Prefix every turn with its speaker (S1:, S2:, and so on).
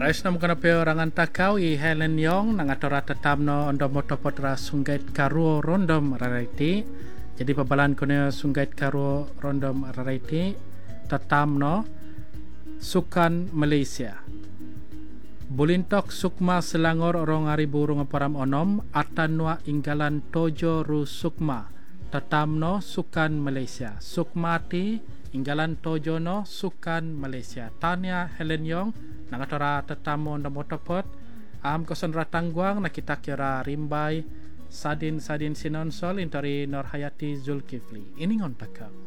S1: Rais na mukana peo rangan takau I Helen Yong nangatora tatamno ondo motopotra Sunggait Karuo rondom raraiti. Jadi pabalan kone Sunggait Karuo rondom raraiti tatamno sukan Malaysia. Bulintok Sukma Selangor orong aribu rong param onom atanwa inggalan tojo ru Sukma tatamno sukan Malaysia. Sukmati inggalan tojo no sukan Malaysia. Tanya Helen Yong nangatora tatamo na motopot koson ratangguang nakita kira rimbai sadin sinonsol intori Norhayati Zulkifli iningon takau.